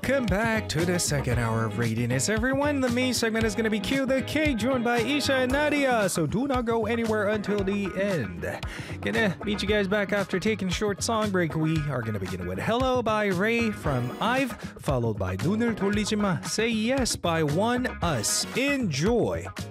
Welcome back to the second hour of Readiness, everyone. The main segment is going to be Q the K, joined by Isha and Nadia, so do not go anywhere until the end. Gonna meet you guys back after taking a short song break. We are going to begin with Hello by Ray from IVE, followed by 눈을 돌리지 마, Say Yes by One Us. Enjoy!